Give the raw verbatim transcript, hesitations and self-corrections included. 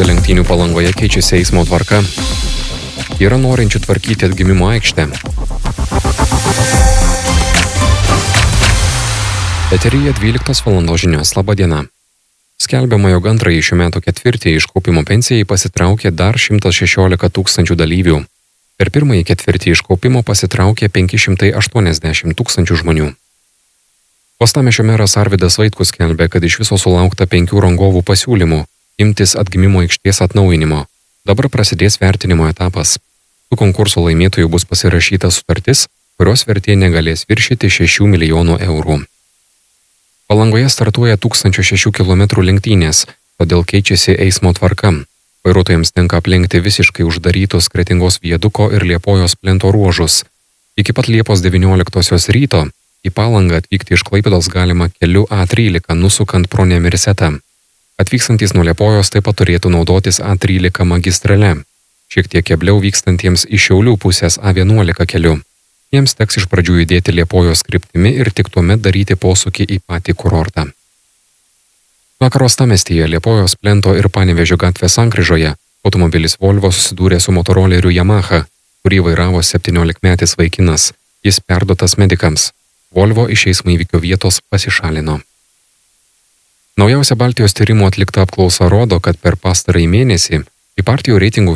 Dėl lenktynių Palangoje keičiasi eismo tvarka. Yra norinčių tvarkyti atgimimo aikštę. Eteryje dvyliktos valandos žinios. Labą dieną. Skelbiama, jog antrąjį šių metų ketvirtį iš kaupimo pensijai pasitraukė dar šimtas šešiolika tūkstančių dalyvių. Per pirmąjį ketvirtį iš kaupimo pasitraukė penki šimtai aštuoniasdešimt tūkstančių žmonių. Uostamiesčio meras Arvydas Vaitkus skelbė, kad iš viso sulaukta penkių rangovų pasiūlymų imtis atgimimo aikštės atnaujinimo. Dabar prasidės vertinimo etapas. Tų konkursų laimėtojų bus pasirašyta sutartis, kurios vertė negalės viršyti šešių milijonų eurų. Palangoje startuoja tūkstančio šešių kilometrų lenktynės, todėl keičiasi eismo tvarka. Vairuotojams tenka aplenkti visiškai uždarytus Kretingos viaduko ir Liepojos plento ruožus. Iki pat Liepos devynioliktosios ryto į Palangą atvykti iš Klaipėdos galima keliu A trylika nusukant pro Nemirsetą. Atvykstantys nuo Liepojos taip pat turėtų naudotis A trylika magistrale. Šiek tiek kebliau vykstantiems iš Šiaulių pusės A vienuolika keliu. Jiems teks iš pradžių judėti Liepojos kryptimi ir tik tuomet daryti posūkį į patį kurortą. Vakar uostamiestyje Liepojos plento ir Panevėžio gatvės sankryžoje automobilis Volvo susidūrė su motoroleriu Yamaha, kurį vairavo septyniolikmetis vaikinas. Jis perduotas medikams. Volvo iš eismo įvykio vietos pasišalino. Naujausia Baltijos tyrimų atlikta apklausa rodo, kad per pastarąjį mėnesį į partijų reitingų